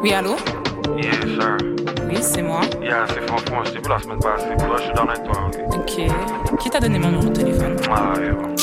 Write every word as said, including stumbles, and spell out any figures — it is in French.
Oui, allô? Yes, sir. Oui, c'est moi. Yeah, c'est franchement, je t'ai vu la semaine passée. Là, je suis dans avec toi, ok? Ok. Qui t'a donné mon numéro de téléphone? Ah, yeah.